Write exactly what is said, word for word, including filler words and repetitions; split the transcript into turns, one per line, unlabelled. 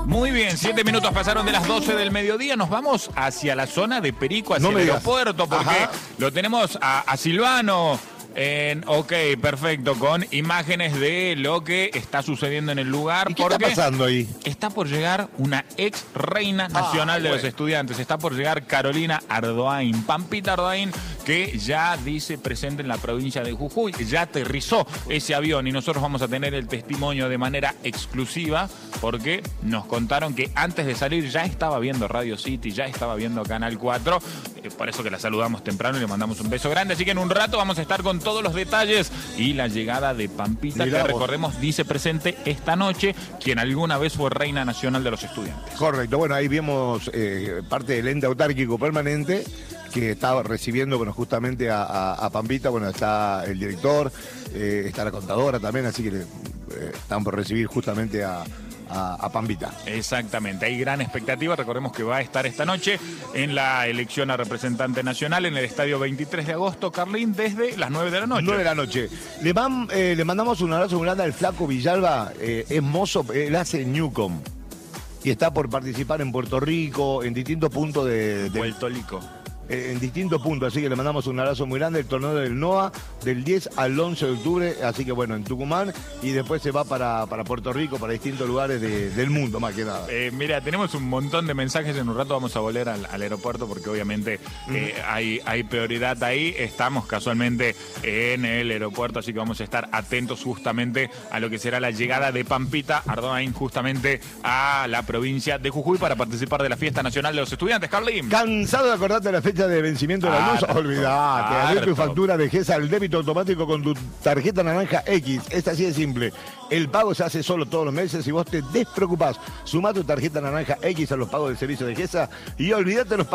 Muy bien, siete minutos pasaron de las doce del mediodía. Nos vamos hacia la zona de Perico, hacia
No
el
me
aeropuerto, porque
Ajá.
lo tenemos a, a Silvano. En, ok, perfecto, con imágenes de lo que está sucediendo en el lugar.
¿Y qué
porque
está pasando ahí?
está por llegar una ex reina nacional
Ah,
de
bueno.
los estudiantes. Está por llegar Carolina Ardoin, Pampita Ardoin, que ya dice presente en la provincia de Jujuy. Ya aterrizó ese avión y nosotros vamos a tener el testimonio de manera exclusiva porque nos contaron que antes de salir ya estaba viendo Radio City, ya estaba viendo Canal cuatro. Eh, por eso que la saludamos temprano y le mandamos un beso grande. Así que en un rato vamos a estar con todos los detalles y la llegada de Pampita,
Mirá
que
vos.
recordemos dice presente esta noche, quien alguna vez fue reina nacional de los estudiantes.
Correcto, bueno, ahí vemos eh, parte del ente autárquico permanente que estaba recibiendo, bueno, justamente a, a, a Pampita. Bueno, está el director, eh, está la contadora también, así que eh, están por recibir justamente a, a, a Pampita.
Exactamente, hay gran expectativa. Recordemos que va a estar esta noche en la elección a representante nacional en el estadio veintitrés de agosto, Carlín, desde las nueve de la noche.
nueve de la noche. Le, van, eh, le mandamos un abrazo muy grande al flaco Villalba, eh, es mozo, él hace Newcom y está por participar en Puerto Rico, en distintos puntos de... de
Vuelto Lico.
eh, en distintos puntos, así que le mandamos un abrazo muy grande. El torneo del NOA del diez al once de octubre, así que bueno, en Tucumán, y después se va para, para Puerto Rico, para distintos lugares de- del mundo, más que nada.
Eh, mira, tenemos un montón de mensajes. En un rato vamos a volver al, al aeropuerto porque obviamente eh, hay, hay prioridad ahí. Estamos casualmente en el aeropuerto, así que vamos a estar atentos justamente a lo que será la llegada de Pampita Ardoin justamente a la provincia de Jujuy para participar de la fiesta nacional de los estudiantes. Carlín.
¿Cansado de acordarte la fecha de vencimiento de la luz?
Harto,
Olvidate, abrí tu
harto.
factura de GESA al débito automático con tu tarjeta naranja X. Es así de simple. El pago se hace solo todos los meses y vos te despreocupás. Sumá tu tarjeta naranja X a los pagos del servicio de GESA y olvídate los